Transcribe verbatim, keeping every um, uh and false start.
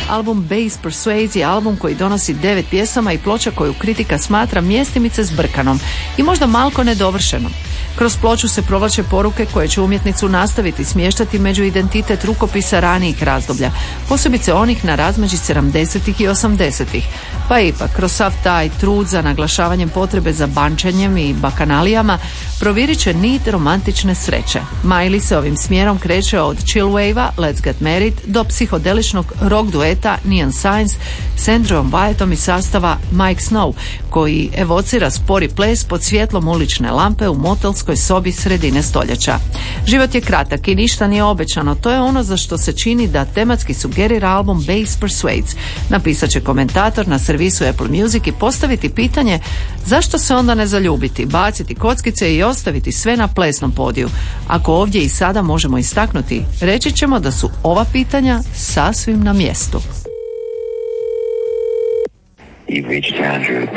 Album Bass Persuades je album koji donosi devet pjesama i ploča koju kritika smatra mjestimice zbrkanom i možda malko nedovršenom. Kroz ploču se provlače poruke koje će umjetnicu nastaviti smještati među identitet rukopisa ranijih razdoblja, posebice onih na razmeđi sedamdesetih i osamdesetih. Pa ipak, kroz sav taj trud za naglašavanjem potrebe za bančanjem i bakanalijama provirit će nit romantične sreće. Miley se ovim smjerom kreće od chillwave-a Let's Get Married do psihodeličnog rock dueta Neon Signs s Andrewom Wyatom iz sastava Mike Snow, koji evocira spori ples pod svjetlom ulične lampe u motelskoj sobi sredine stoljeća. Život je kratak i ništa nije obećano, to je ono za što se čini da tematski sugerira album Bass Persuades. Napisat će komentator na servisu Apple Music i postaviti pitanje zašto se onda ne zaljubiti, baciti kockice i ostaviti sve na plesnom podiju. Ako ovdje i sada možemo istaknuti, reći ćemo da su ova pitanja sasvim na mjestu. You've reached Andrew.